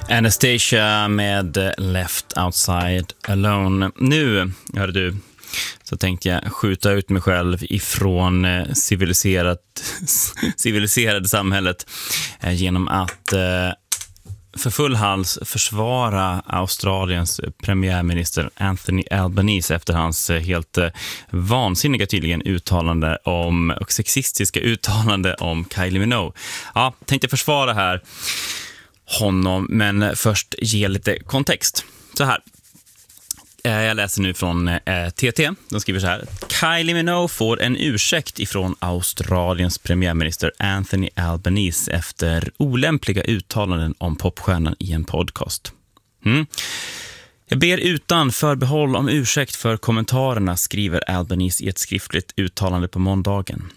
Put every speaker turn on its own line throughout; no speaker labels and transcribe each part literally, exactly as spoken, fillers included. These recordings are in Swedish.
Anastasia med Left Outside Alone. Nu, hörde du, så tänkte jag skjuta ut mig själv ifrån civiliserat, civiliserade samhället genom att för full hals försvara Australiens premiärminister Anthony Albanese efter hans helt vansinniga tydligen uttalande om och sexistiska uttalande om Kylie Minogue. Ja, tänkte försvara här honom, men först ge lite kontext. Så här. Jag läser nu från T T. De skriver så här: Kylie Minogue får en ursäkt ifrån Australiens premiärminister Anthony Albanese efter olämpliga uttalanden om popstjärnan i en podcast. Mm. Jag ber utan förbehåll om ursäkt för kommentarerna, skriver Albanese i ett skriftligt uttalande på måndagen.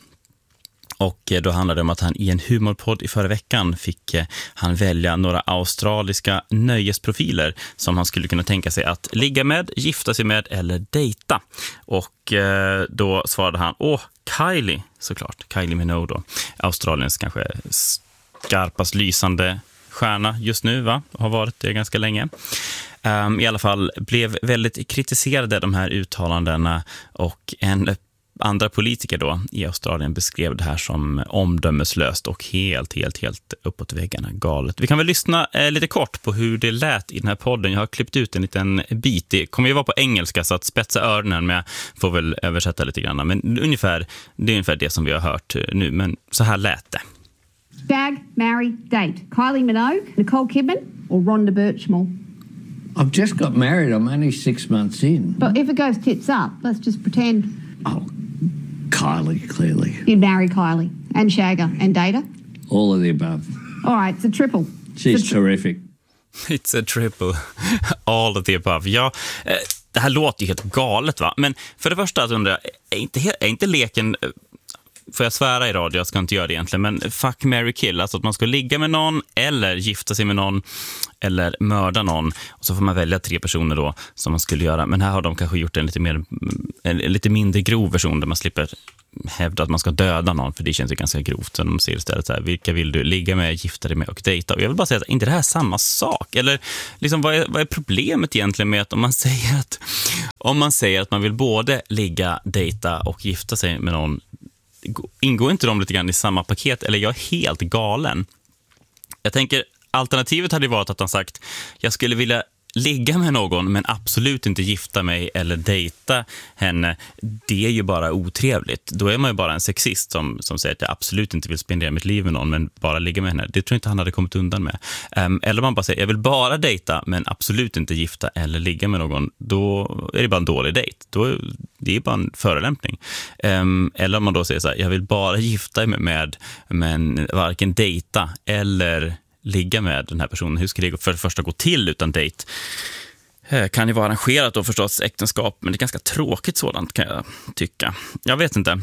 Och då handlade det om att han i en humorpodd i förra veckan fick han välja några australiska nöjesprofiler som han skulle kunna tänka sig att ligga med, gifta sig med eller dejta. Och då svarade han, åh, Kylie, såklart, Kylie Minogue då. Australiens kanske skarpast lysande stjärna just nu, va? Har varit det ganska länge. Um, I alla fall blev väldigt kritiserade de här uttalandena, och en andra politiker då i Australien beskrev det här som omdömeslöst och helt, helt, helt uppåt väggarna galet. Vi kan väl lyssna eh, lite kort på hur det lät i den här podden. Jag har klippt ut en liten bit. Det kommer ju vara på engelska, så att spetsa öronen, men jag får väl översätta lite grann. Men ungefär, det är ungefär det som vi har hört nu, men så här lät det.
Stag, marry, date. Kylie Minogue, Nicole Kidman or Rhonda Birchmore?
I've just got married. I'm only six months in.
But if it goes tits up, let's just pretend.
Oh, Kylie, clearly.
You'd marry Kylie and Shagger and Data?
All of the above.
All right, it's a triple.
She's
It's a tri-
terrific.
It's a triple. All of the above. Ja, eh, det här låter ju helt galet, va? Men för det första så undrar jag, är inte, är inte leken... Får jag svära i radio, jag ska inte göra det egentligen, men fuck, marry, kill, alltså att man ska ligga med någon eller gifta sig med någon eller mörda någon, och så får man välja tre personer då som man skulle göra. Men här har de kanske gjort en lite mer en lite mindre grov version där man slipper hävda att man ska döda någon, för det känns ju ganska grovt. Så de säger istället så här: vilka vill du ligga med, gifta dig med och dejta? Och jag vill bara säga att inte det här är samma sak, eller liksom vad är, vad är problemet egentligen med att om man säger att om man säger att man vill både ligga, dejta och gifta sig med någon, ingår inte de lite grann i samma paket? Eller jag är helt galen. Jag tänker, alternativet hade varit att han sagt, jag skulle vilja ligga med någon men absolut inte gifta mig eller dejta henne. Det är ju bara otrevligt. Då är man ju bara en sexist som, som säger att jag absolut inte vill spendera mitt liv med någon men bara ligga med henne. Det tror jag inte han hade kommit undan med. Um, eller man bara säger, jag vill bara dejta men absolut inte gifta eller ligga med någon. Då är det bara en dålig dejt. Då är det är bara en förolämpning. Um, eller om man då säger så här, jag vill bara gifta mig med men varken dejta eller ligga med den här personen. Hur ska det för det första gå till utan dejt? Kan ju vara arrangerat då förstås äktenskap, men det är ganska tråkigt sådant, kan jag tycka. Jag vet inte.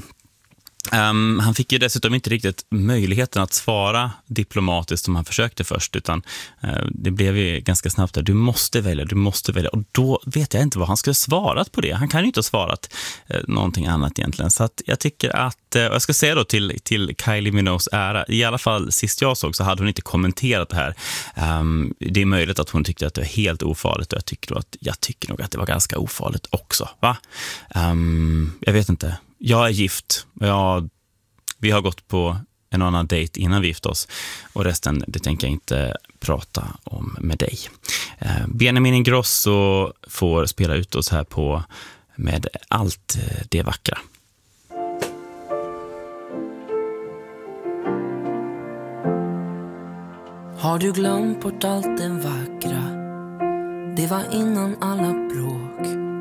Um, han fick ju dessutom inte riktigt möjligheten att svara diplomatiskt som han försökte först, utan uh, det blev ju ganska snabbt där, du måste välja, du måste välja, och då vet jag inte vad han skulle ha svarat på det. Han kan ju inte ha svarat uh, någonting annat egentligen, så att jag tycker att, uh, jag ska säga då till, till Kylie Minogues ära, i alla fall sist jag såg så hade hon inte kommenterat det här. Um, det är möjligt att hon tyckte att det var helt ofarligt, och jag tycker, då att, jag tycker nog att det var ganska ofarligt också, va? Um, jag vet inte. Jag är gift. Jag, vi har gått på en annan dejt innan vi gifte oss. Och resten, det tänker jag inte prata om med dig. Eh, Benjamin Ingrosso får spela ut oss här på med allt det vackra.
Har du glömt bort allt det vackra? Det var innan alla bråk.